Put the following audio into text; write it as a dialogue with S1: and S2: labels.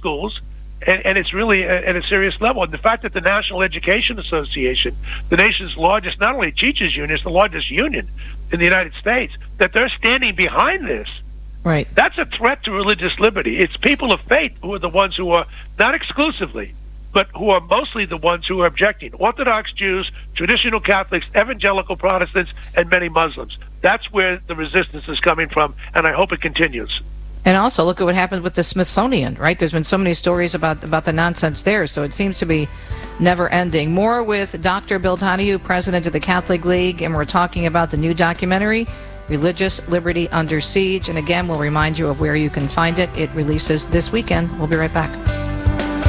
S1: schools, and it's really at a serious level. And the fact that the National Education Association, the nation's largest, not only teachers union, it's the largest union in the United States, that they're standing behind this.
S2: Right.
S1: That's a threat to religious liberty. It's people of faith who are the ones who are, not exclusively, but who are mostly the ones who are objecting. Orthodox Jews, traditional Catholics, evangelical Protestants, and many Muslims. That's where the resistance is coming from, and I hope it continues.
S2: And also, look at what happened with the Smithsonian, right? There's been so many stories about the nonsense there, so it seems to be never ending. More with Dr. Bill Donohue, president of the Catholic League, and we're talking about the new documentary, Religious Liberty Under Siege. And again, we'll remind you of where you can find it. It releases this weekend. We'll be right back.